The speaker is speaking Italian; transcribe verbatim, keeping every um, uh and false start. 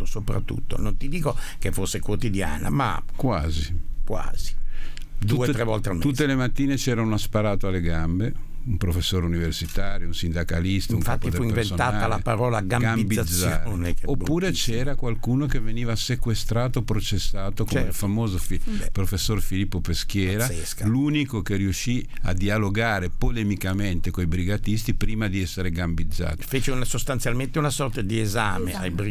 soprattutto, non ti dico che fosse quotidiana, ma quasi quasi due o tre volte al mese. Tutte le mattine c'era uno sparato alle gambe, un professore universitario, un sindacalista, infatti un capo fu del inventata personale, la parola gambizzazione, che oppure bruttissimo. C'era qualcuno che veniva sequestrato, processato, come certo. il famoso fi- professor Filippo Peschiera, Pazzesca. l'unico che riuscì a dialogare polemicamente con i brigatisti prima di essere gambizzato. Fece una, sostanzialmente una sorta di esame, esame. ai brigatisti